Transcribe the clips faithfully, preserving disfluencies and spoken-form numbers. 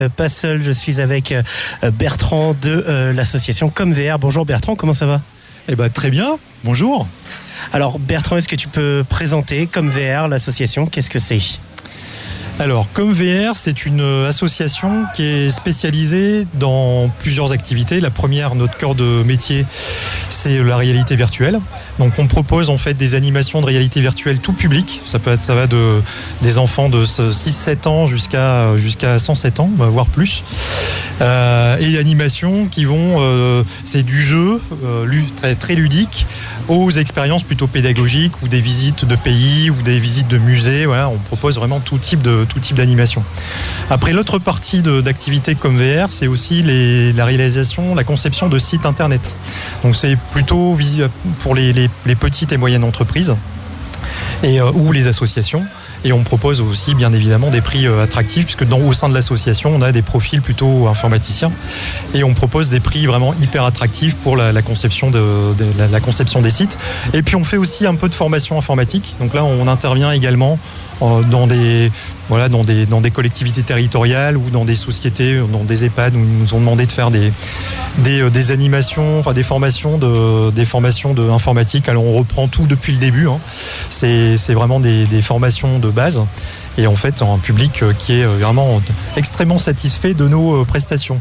Pas seul, je suis avec Bertrand de euh, l'association Comme V R. Bonjour Bertrand, comment ça va ? Eh ben très bien, bonjour. Alors Bertrand, est-ce que tu peux présenter Comme V R, l'association ? Qu'est-ce que c'est ? Alors, Comme V R, c'est une association qui est spécialisée dans plusieurs activités. La première, notre cœur de métier, c'est la réalité virtuelle. Donc, on propose en fait des animations de réalité virtuelle tout public. Ça peut être, ça va de des enfants de six sept ans jusqu'à jusqu'à cent sept ans, voire plus. Euh, et animations qui vont, euh, c'est du jeu euh, très très ludique aux expériences plutôt pédagogiques ou des visites de pays ou des visites de musées. Voilà, on propose vraiment tout type de tout type d'animation. Après, l'autre partie de, d'activité Comme V R, c'est aussi les, la réalisation, la conception de sites internet. Donc c'est plutôt pour les, les, les petites et moyennes entreprises et euh, ou les associations. Et on propose aussi, bien évidemment, des prix attractifs, puisque dans, au sein de l'association, on a des profils plutôt informaticiens. Et on propose des prix vraiment hyper attractifs pour la, la, conception, de, de, la, la conception des sites. Et puis, on fait aussi un peu de formation informatique. Donc là, on intervient également dans des, voilà, dans des, dans des collectivités territoriales ou dans des sociétés, dans des EHPAD, où ils nous ont demandé de faire des, des, des animations, enfin des formations de, des formations de informatique. Alors on reprend tout depuis le début. Hein. C'est, c'est vraiment des, des formations de base. Et en fait, un public qui est vraiment extrêmement satisfait de nos prestations.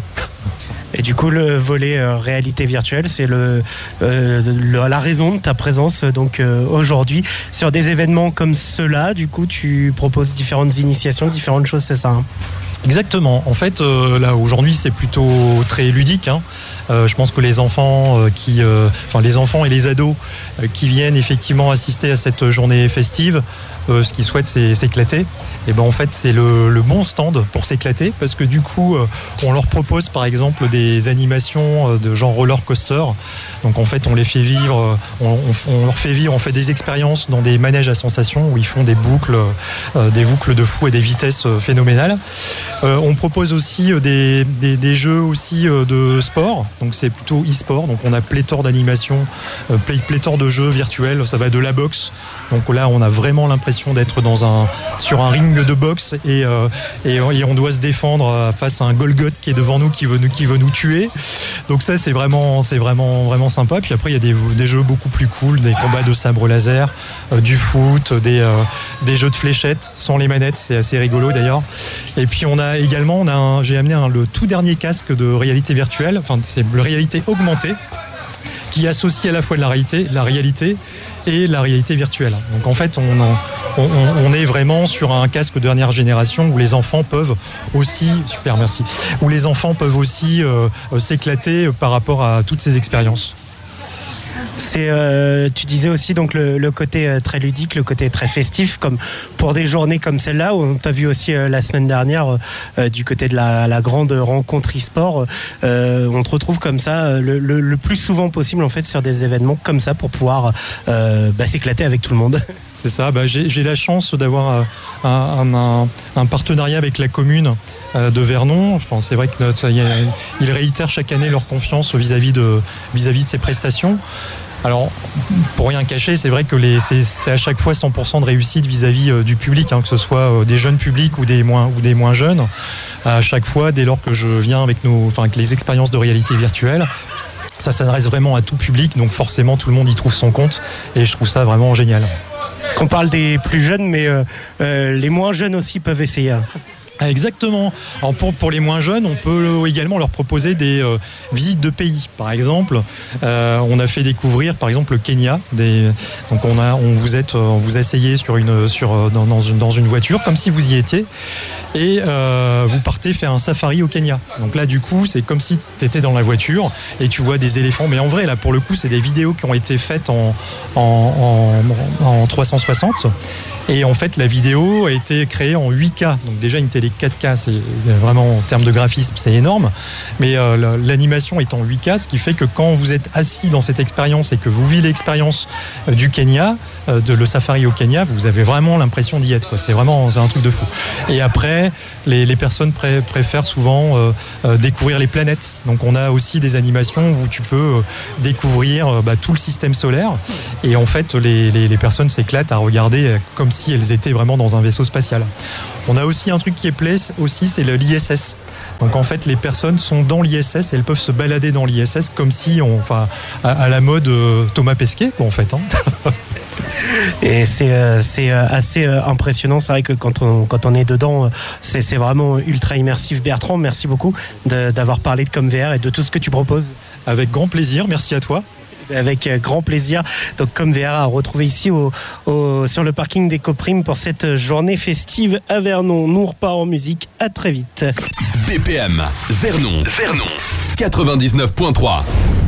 Et du coup, le volet euh, réalité virtuelle, c'est le, euh, le, la raison de ta présence donc euh, aujourd'hui sur des événements comme ceux-là. Du coup, tu proposes différentes initiations, différentes choses, c'est ça hein ? Exactement. En fait, euh, là aujourd'hui, c'est plutôt très ludique. Hein. Euh, je pense que les enfants euh, qui, euh, enfin les enfants et les ados euh, qui viennent effectivement assister à cette journée festive, euh, ce qu'ils souhaitent, c'est s'éclater. Et ben en fait, c'est le, le bon stand pour s'éclater, parce que du coup, euh, on leur propose par exemple des animations de genre roller coaster. Donc en fait, on les fait vivre, on, on, on leur fait vivre, on fait des expériences dans des manèges à sensations où ils font des boucles, euh, des boucles de fou et des vitesses phénoménales. Euh, on propose aussi des, des, des jeux aussi de sport, donc c'est plutôt e-sport, donc on a pléthore d'animations, euh, pléthore de jeux virtuels, ça va de la boxe, donc là on a vraiment l'impression d'être dans un, sur un ring de boxe et, euh, et, et on doit se défendre face à un Golgoth qui est devant nous, qui veut nous, qui veut nous tuer, donc ça c'est vraiment, c'est vraiment, vraiment sympa. Puis après il y a des, des jeux beaucoup plus cool, des combats de sabre laser, euh, du foot, des, euh, des jeux de fléchettes sans les manettes, c'est assez rigolo d'ailleurs. Et puis on a également, on a un, j'ai amené un, le tout dernier casque de réalité virtuelle, enfin c'est la réalité augmentée, qui associe à la fois de la réalité, la réalité et la réalité virtuelle. Donc en fait, on, en, on, on est vraiment sur un casque de dernière génération où les enfants peuvent aussi, super merci, où les enfants peuvent aussi euh, s'éclater par rapport à toutes ces expériences. C'est, euh, tu disais aussi donc le, le côté euh, très ludique, le côté très festif, comme pour des journées comme celle-là, où on t'a vu aussi euh, la semaine dernière euh, du côté de la, la grande rencontre e-sport. Euh, on te retrouve comme ça le, le, le plus souvent possible en fait sur des événements comme ça pour pouvoir euh, bah, s'éclater avec tout le monde. C'est ça, bah, j'ai, j'ai la chance d'avoir un, un, un, un partenariat avec la commune de Vernon. Enfin, c'est vrai qu'ils réitèrent chaque année leur confiance vis-à-vis de, vis-à-vis de ces prestations. Alors, pour rien cacher, c'est vrai que les, c'est, c'est à chaque fois cent pour cent de réussite vis-à-vis euh, du public, hein, que ce soit euh, des jeunes publics ou des moins, ou des moins jeunes. À chaque fois, dès lors que je viens avec, nos, enfin, avec les expériences de réalité virtuelle, ça s'adresse vraiment à tout public, donc forcément tout le monde y trouve son compte, et je trouve ça vraiment génial. On parle des plus jeunes, mais euh, euh, les moins jeunes aussi peuvent essayer. Exactement. Alors pour, pour les moins jeunes, on peut également leur proposer des euh, visites de pays. Par exemple, euh, on a fait découvrir, par exemple, le Kenya. Des, donc on a, on vous êtes, on vous asseyez sur une, sur dans, dans une, dans une voiture, comme si vous y étiez, et euh, vous partez faire un safari au Kenya. Donc là, du coup, c'est comme si tu étais dans la voiture et tu vois des éléphants. Mais en vrai, là, pour le coup, c'est des vidéos qui ont été faites en, en, en, en trois cent soixante. Et en fait, la vidéo a été créée en huit K. Donc déjà, une télé quatre K, c'est vraiment, en termes de graphisme, c'est énorme. Mais euh, l'animation est en huit K, ce qui fait que quand vous êtes assis dans cette expérience et que vous vivez l'expérience euh, du Kenya, euh, de le safari au Kenya, vous avez vraiment l'impression d'y être, quoi. C'est vraiment, c'est un truc de fou. Et après, les, les personnes pré préfèrent souvent euh, euh, découvrir les planètes. Donc on a aussi des animations où tu peux euh, découvrir euh, bah, tout le système solaire. Et en fait, les, les, les personnes s'éclatent à regarder comme si elles étaient vraiment dans un vaisseau spatial. On a aussi un truc qui est plaît aussi, c'est l'I S S. Donc en fait, les personnes sont dans l'I S S, elles peuvent se balader dans l'I S S comme si on, enfin, à, à la mode euh, Thomas Pesquet, quoi, en fait. Hein. Et c'est euh, c'est euh, assez euh, impressionnant. C'est vrai que quand on quand on est dedans, euh, c'est c'est vraiment ultra immersif. Bertrand, merci beaucoup de, d'avoir parlé de ComVR et de tout ce que tu proposes. Avec grand plaisir. Merci à toi. Avec grand plaisir. Donc ComVR à retrouver ici au, au, sur le parking d'Ecoprime pour cette journée festive à Vernon. Nous on repart en musique. À très vite. B P M Vernon, Vernon quatre-vingt-dix-neuf point trois.